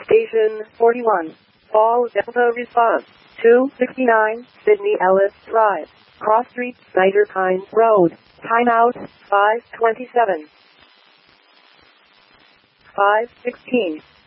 Station 41. All Delta response. 269 Sydney Ellis Drive. Cross Street, Cider Pines Road. Timeout, 5:27. 5:16.